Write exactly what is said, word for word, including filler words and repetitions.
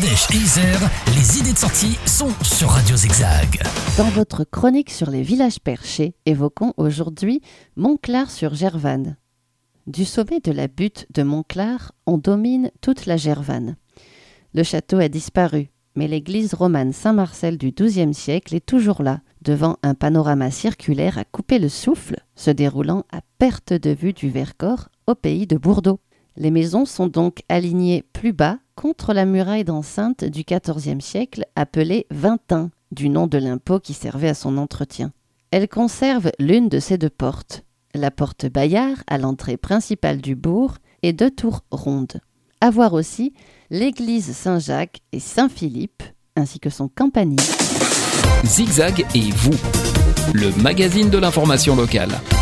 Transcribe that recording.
Dèche et Isère, les idées de sortie sont sur Radio Zigzag. Dans votre chronique sur les villages perchés, évoquons aujourd'hui Montclar-sur-Gervanne. Du sommet de la butte de Montclar, on domine toute la Gervanne. Le château a disparu, mais l'église romane Saint-Marcel du douzième siècle est toujours là, devant un panorama circulaire à couper le souffle, se déroulant à perte de vue du Vercors au pays de Bourdeaux. Les maisons sont donc alignées plus bas contre la muraille d'enceinte du quatorzième siècle appelée Vintin, du nom de l'impôt qui servait à son entretien. Elles conservent l'une de ces deux portes, la porte Bayard à l'entrée principale du bourg et deux tours rondes. À voir aussi l'église Saint-Jacques et Saint-Philippe, ainsi que son campanile. Zigzag et vous, le magazine de l'information locale.